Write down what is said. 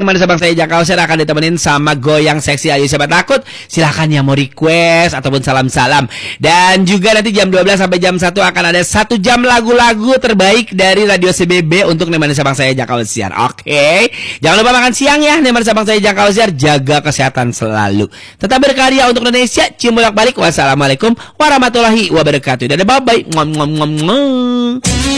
Manusia Bangsa Jakau Share akan ditemenin sama goyang seksi Ayo Siapa Takut. Silahkan yang mau request ataupun salam-salam. Dan juga nanti jam 12 sampai jam 1 akan ada 1 jam lagu-lagu terbaik dari Radio CBB untuk Manusia Bangsa Jakau Share. Oke. Jangan lupa makan siang ya Manusia Bangsa Jakau Share. Jaga kesehatan selalu. Tetap berkarya untuk Indonesia. Cium bolak-balik. Wassalamualaikum warahmatullahi wabarakatuh. Dadah, bye-bye.